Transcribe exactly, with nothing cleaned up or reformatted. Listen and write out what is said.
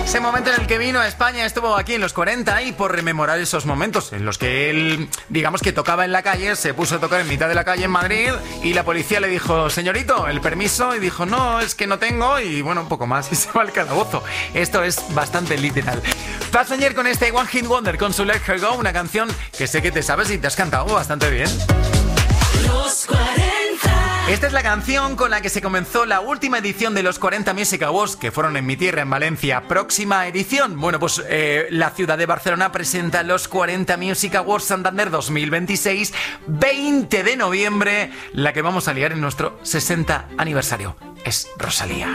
Ese momento en el que vino a España, estuvo aquí en los cuarenta y por rememorar esos momentos en los que él, digamos que tocaba en la calle, se puso a tocar en mitad de la calle en Madrid y la policía le dijo, señorito, el permiso, y dijo, no, es que no tengo, y bueno, un poco más, y se va al calabozo. Esto es bastante literal. Passenger con este One Hit Wonder con su Let Her Go, una canción que sé que te sabes y te has cantado bastante bien. Los cuarenta. Esta es la canción con la que se comenzó la última edición de los cuarenta Music Awards, que fueron en mi tierra, en Valencia. Próxima edición. Bueno, pues eh, la ciudad de Barcelona presenta los cuarenta Music Awards Santander dos mil veintiséis, veinte de noviembre, la que vamos a liar en nuestro sesenta aniversario. Es Rosalía.